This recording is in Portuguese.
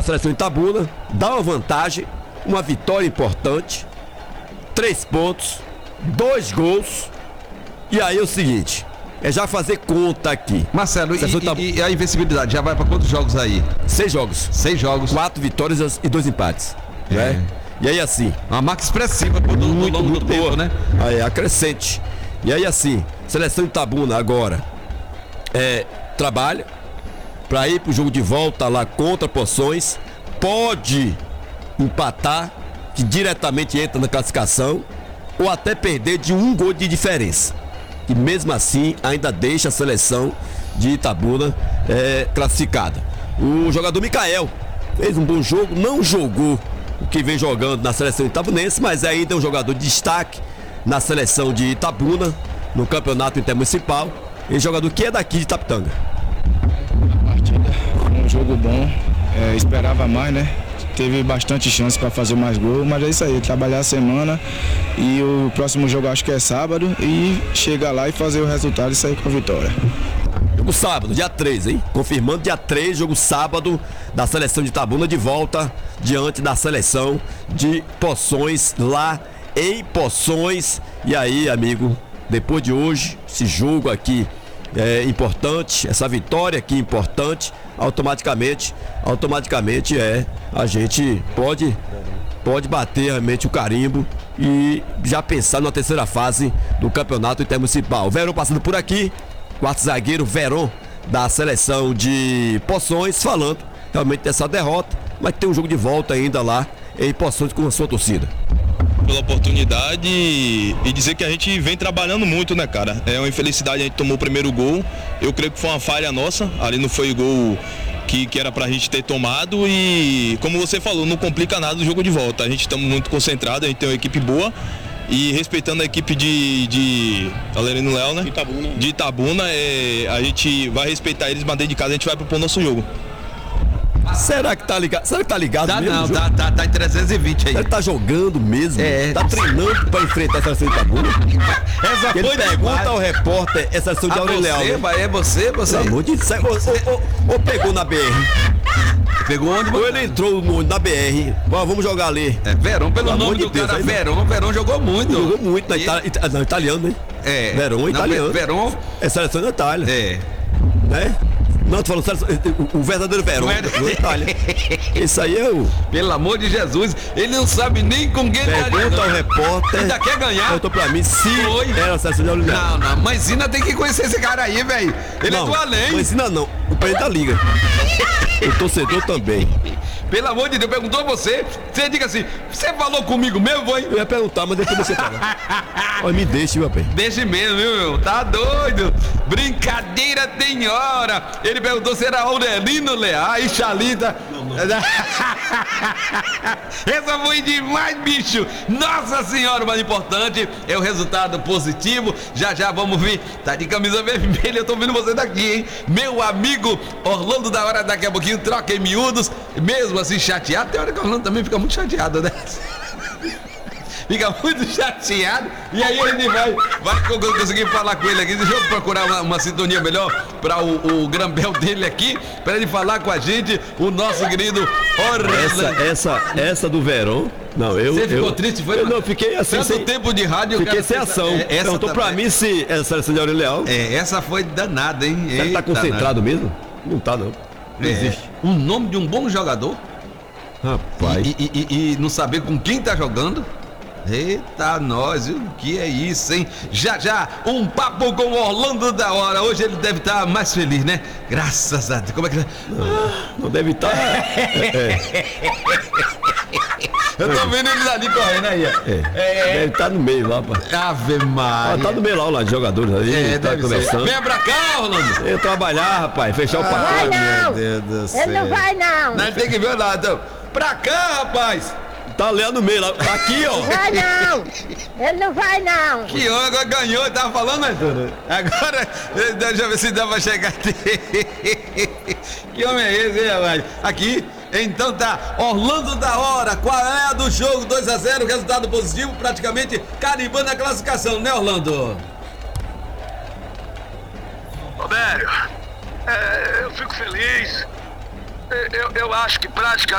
seleção de Itabuna, dá uma vantagem, uma vitória importante, 3 pontos, 2 gols. E aí é o seguinte, é já fazer conta aqui. Marcelo, e a invencibilidade já vai para quantos jogos aí? 6 jogos. 6 jogos. 4 vitórias e 2 empates. Né? E aí assim... Uma marca expressiva do longo do tempo, né? Aí é crescente. E aí assim, seleção de Itabuna agora trabalha para ir pro jogo de volta lá contra Poções. Pode empatar, que diretamente entra na classificação, ou até perder de 1 gol de diferença. E mesmo assim ainda deixa a seleção de Itabuna classificada. O jogador Micael fez um bom jogo, não jogou o que vem jogando na seleção itabunense, mas ainda é um jogador de destaque na seleção de Itabuna, no campeonato intermunicipal. Esse jogador que é daqui de Itapitanga. A partida foi um jogo bom, esperava mais, né? Teve bastante chance para fazer mais gol, mas é isso aí, trabalhar a semana e o próximo jogo acho que é sábado e chegar lá e fazer o resultado e sair com a vitória. Jogo sábado, dia 3, hein? Confirmando dia 3, jogo sábado da seleção de Itabuna de volta diante da seleção de Poções lá em Poções. E aí, amigo, depois de hoje, esse jogo aqui é importante, essa vitória aqui importante, automaticamente a gente pode bater realmente o carimbo e já pensar na terceira fase do campeonato intermunicipal. Verão passando por aqui, quarto zagueiro Verão da seleção de Poções, falando realmente dessa derrota, mas tem um jogo de volta ainda lá em Poções com a sua torcida. Pela oportunidade e dizer que a gente vem trabalhando muito, né, cara? É uma infelicidade, a gente tomou o primeiro gol. Eu creio que foi uma falha nossa, ali não foi gol que era pra gente ter tomado e, como você falou, não complica nada o jogo de volta. A gente está muito concentrado, a gente tem uma equipe boa e respeitando a equipe de Alerino Léo, né? De Itabuna, a gente vai respeitar eles, mas dentro de casa a gente vai propor nosso jogo. Será que tá ligado? Será que tá ligado Tá, mesmo? não, tá em 320 aí. Será que tá jogando mesmo? É. Tá treinando pra enfrentar a seleção de Itabuna? Essa Ele foi pergunta demais. ao repórter, essa seleção de Aurelial. É você? Pelo amor de Deus. Ou pegou na BR? Pegou onde? Ou ele entrou na BR? Vamos jogar ali. Verão, pelo Pelo nome amor de do Deus, cara, aí Verão jogou muito. Jogou muito na italiano, né? Verão italiano. Verão. É seleção da Itália. Né? Não, tô falando o verdadeiro Verão. Itália. Isso aí é o... Pelo amor de Jesus, ele não sabe nem com quem Pergunta ao repórter. Ainda quer ganhar? Perguntou pra mim se era a seleção de Aurelial. Não, Maisina tem que conhecer esse cara aí, velho. Ele é do além. Maisina não, o presidente da liga. O torcedor também. Pelo amor de Deus, perguntou a você diga assim, você falou comigo mesmo, hein? Eu ia perguntar, mas depois você fala. Olha, me deixe, meu bem. Deixe mesmo, viu, meu? Tá doido? Brincadeira tem hora. Ele perguntou se era Aurelino Leal e Chalita. Essa foi demais, bicho. Nossa senhora, o mais importante é o resultado positivo. Já vamos ver. Tá de camisa vermelha, eu tô vendo você daqui, hein? Meu amigo Orlando da Hora, daqui a pouquinho troca em miúdos. Mesmo assim chateado, tem hora que o Orlando também fica muito chateado, né? Fica muito chateado. E aí ele vai conseguir falar com ele aqui. Deixa eu procurar uma sintonia melhor para o grambel dele aqui, para ele falar com a gente, o nosso querido Orlando. Essa do Verão. Não, Você ficou triste? Foi? Eu não, fiquei assim. Tanto tempo de rádio. Fiquei sem ação. Perguntou pra mim se é a seleção de Aurelial. Essa foi danada, hein? Será que tá concentrado mesmo? Não tá, não. Não existe. O nome de um bom jogador. Rapaz. E não saber com quem tá jogando. Eita, nós, o que é isso, hein? Já, um papo com o Orlando da Hora. Hoje ele deve estar mais feliz, né? Graças a Deus. Como é que... Não deve estar. Eu tô vendo eles ali correndo aí. Deve estar no meio lá, pá. Ave Maria. Tá no meio lá de jogadores ali. Tá conversando. Vem pra cá, Orlando. Eu trabalhar, rapaz. Fechar o pacote. Não, Meu Deus do céu. ele não vai não. Não, ele tem que ver lá, então. Pra cá, rapaz. Tá ali no meio lá. Aqui, ó. Vai não, ele não vai não. Que homem, agora ganhou, ele tava falando, né, Antônio? Agora, deixa eu ver se dá pra chegar até. Que homem é esse, hein, rapaz? Aqui, então tá, Orlando da Hora, qual é a do jogo? 2-0, resultado positivo, praticamente carimbando a classificação, né, Orlando? Robério, eu fico feliz. Eu acho que praticamente